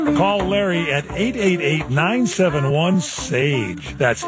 Call Larry at 888-971-SAGE. That's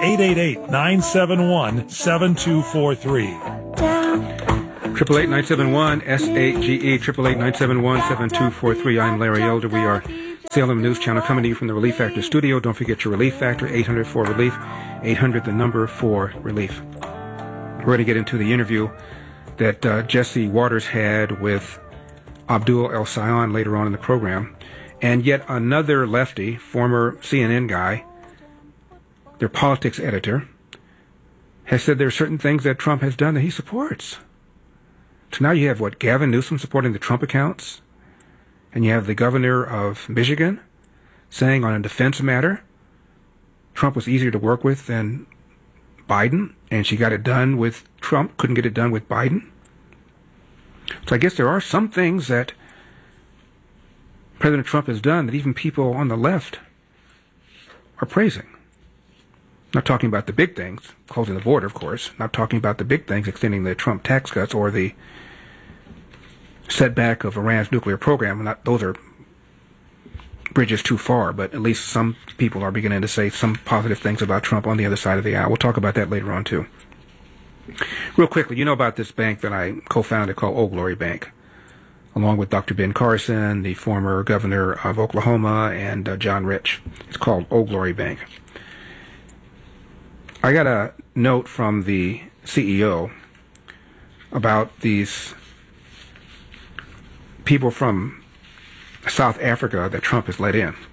888-971-7243. 888-971-SAGE, 888-971-7243. I'm Larry Elder. We are Salem News Channel coming to you from the Relief Factor studio. Don't forget your Relief Factor, 800-4-RELIEF, 800-4-RELIEF. We're going to get into the interview that Jesse Waters had with Abdul El-Sayed later on in the program. And yet another lefty, former CNN guy, their politics editor, has said there are certain things that Trump has done that he supports. So now you have, Gavin Newsom supporting the Trump accounts, and you have the governor of Michigan saying on a defense matter, Trump was easier to work with than Biden, and she got it done with Trump, couldn't get it done with Biden. So I guess there are some things that President Trump has done that even people on the left are praising. Not talking about the big things, closing the border, of course. Not talking about the big things, extending the Trump tax cuts or the setback of Iran's nuclear program. Those are bridges too far, but at least some people are beginning to say some positive things about Trump on the other side of the aisle. We'll talk about that later on, too. Real quickly, you know about this bank that I co-founded called Old Glory Bank, along with Dr. Ben Carson, the former governor of Oklahoma, and John Rich. It's called Old Glory Bank. I got a note from the CEO about these people from South Africa that Trump has let in.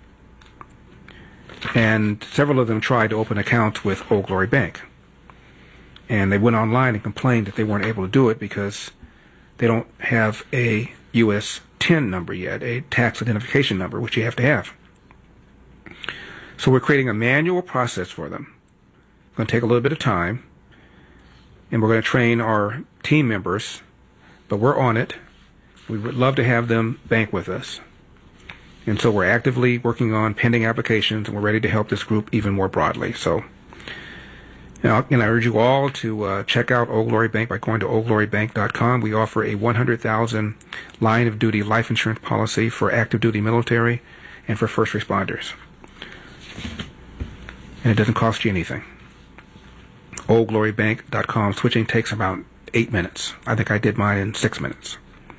And several of them tried to open accounts with Old Glory Bank. And they went online and complained that they weren't able to do it because they don't have a U.S. TIN number yet, a tax identification number, which you have to have. So we're creating a manual process for them. It's going to take a little bit of time, and we're going to train our team members, but we're on it. We would love to have them bank with us. And so we're actively working on pending applications, and we're ready to help this group even more broadly. So, and I urge you all to check out Old Glory Bank by going to oldglorybank.com. We offer a $100,000 line of duty life insurance policy for active duty military and for first responders. And it doesn't cost you anything. oldglorybank.com. Switching takes about 8 minutes. I think I did mine in 6 minutes.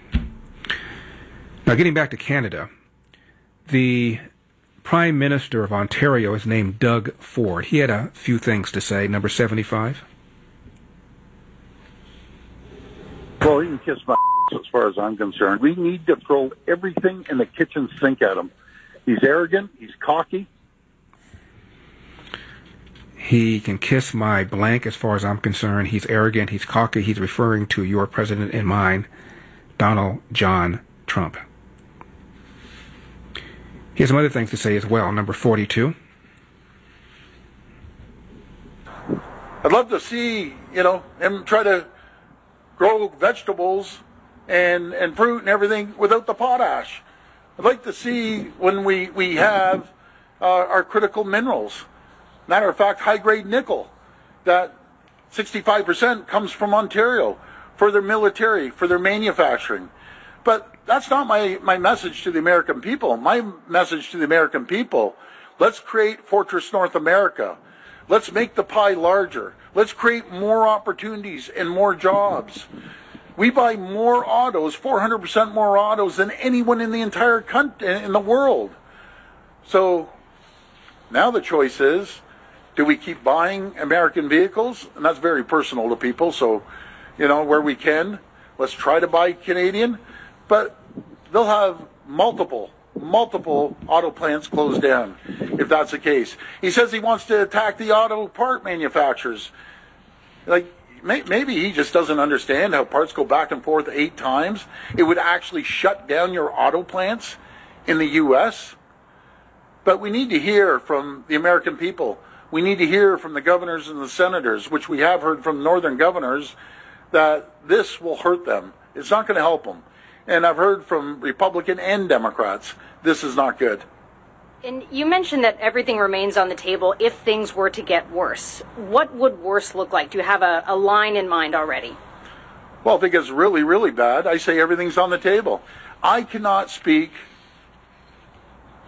Now, getting back to Canada, the Prime Minister of Ontario is named Doug Ford. He had a few things to say. Number 75. Well, he can kiss my ass as far as I'm concerned. We need to throw everything in the kitchen sink at him. He's arrogant. He's cocky. He can kiss my blank as far as I'm concerned. He's arrogant. He's cocky. He's referring to your president and mine, Donald John Trump. He has some other things to say as well. Number 42. I'd love to see, him try to grow vegetables and fruit and everything without the potash. I'd like to see when we have our critical minerals. Matter of fact, high-grade nickel, that 65% comes from Ontario for their military, for their manufacturing. But that's not my message to the American people. My message to the American people, let's create Fortress North America. Let's make the pie larger. Let's create more opportunities and more jobs. We buy more autos, 400% more autos than anyone in the entire country, in the world. So now the choice is, do we keep buying American vehicles? And that's very personal to people. So, where we can, let's try to buy Canadian. But they'll have multiple auto plants closed down if that's the case. He says he wants to attack the auto part manufacturers. Maybe he just doesn't understand how parts go back and forth 8 times. It would actually shut down your auto plants in the U.S. But we need to hear from the American people. We need to hear from the governors and the senators, which we have heard from northern governors, that this will hurt them. It's not going to help them. And I've heard from Republican and Democrats, this is not good. And you mentioned that everything remains on the table if things were to get worse. What would worse look like? Do you have a line in mind already? Well, if it gets really, really bad, I say everything's on the table. I cannot speak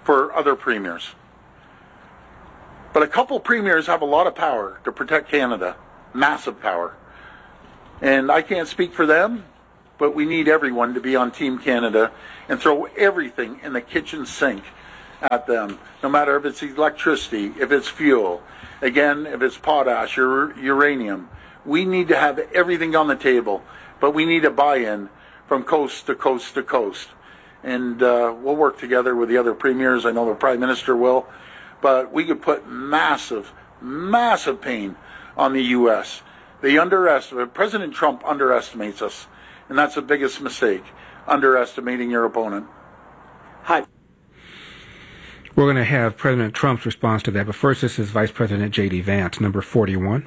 for other premiers. But a couple premiers have a lot of power to protect Canada, massive power. And I can't speak for them, but we need everyone to be on Team Canada and throw everything in the kitchen sink at them, no matter if it's electricity, if it's fuel, again, if it's potash or uranium. We need to have everything on the table, but we need a buy-in from coast to coast to coast. And we'll work together with the other premiers. I know the Prime Minister will. But we could put massive, massive pain on the U.S. President Trump underestimates us. And that's the biggest mistake, underestimating your opponent. Hi. We're going to have President Trump's response to that, but first this is Vice President J.D. Vance, number 41.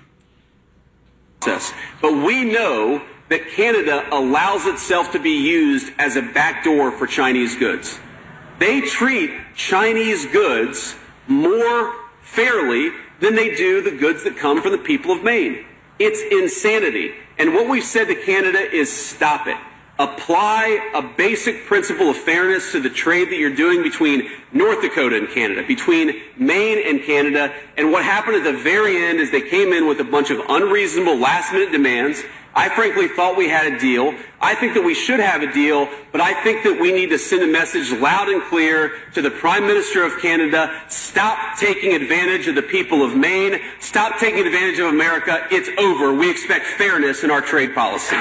But we know that Canada allows itself to be used as a backdoor for Chinese goods. They treat Chinese goods more fairly than they do the goods that come from the people of Maine. It's insanity. And what we've said to Canada is stop it. Apply a basic principle of fairness to the trade that you're doing between North Dakota and Canada, between Maine and Canada. And what happened at the very end is they came in with a bunch of unreasonable last-minute demands. I frankly thought we had a deal. I think that we should have a deal, but I think that we need to send a message loud and clear to the Prime Minister of Canada. Stop taking advantage of the people of Maine. Stop taking advantage of America. It's over. We expect fairness in our trade policy.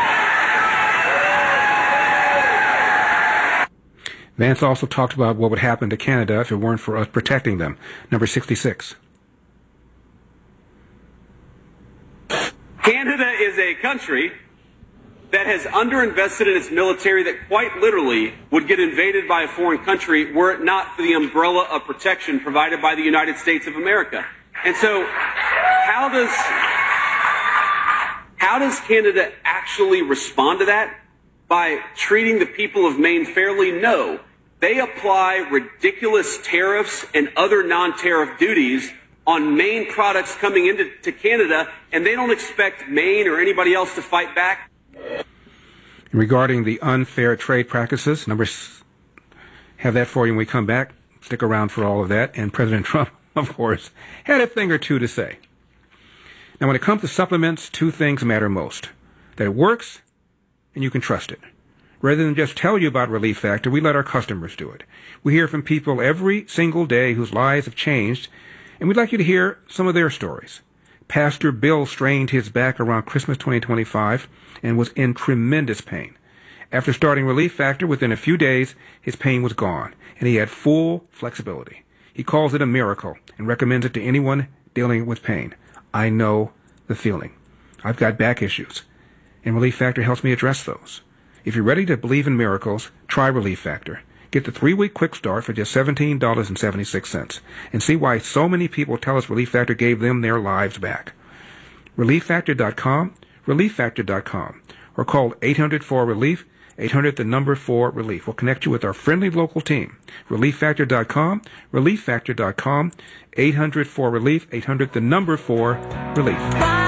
Vance also talked about what would happen to Canada if it weren't for us protecting them. Number 66. Canada is a country that has underinvested in its military that quite literally would get invaded by a foreign country were it not for the umbrella of protection provided by the United States of America. And so how does Canada actually respond to that? By treating the people of Maine fairly? No. They apply ridiculous tariffs and other non-tariff duties on Maine products coming into Canada, and they don't expect Maine or anybody else to fight back. Regarding the unfair trade practices, have that for you when we come back. Stick around for all of that. And President Trump, of course, had a thing or two to say. Now, when it comes to supplements, two things matter most. That it works and you can trust it. Rather than just tell you about Relief Factor, we let our customers do it. We hear from people every single day whose lives have changed, and we'd like you to hear some of their stories. Pastor Bill strained his back around Christmas 2025 and was in tremendous pain. After starting Relief Factor, within a few days, his pain was gone, and he had full flexibility. He calls it a miracle and recommends it to anyone dealing with pain. I know the feeling. I've got back issues, and Relief Factor helps me address those. If you're ready to believe in miracles, try Relief Factor. Get the 3-week quick start for just $17.76 and see why so many people tell us Relief Factor gave them their lives back. ReliefFactor.com, ReliefFactor.com, or call 800-4-RELIEF, 800-4-RELIEF. We'll connect you with our friendly local team. ReliefFactor.com, ReliefFactor.com, 800-4-RELIEF, 800-4-RELIEF.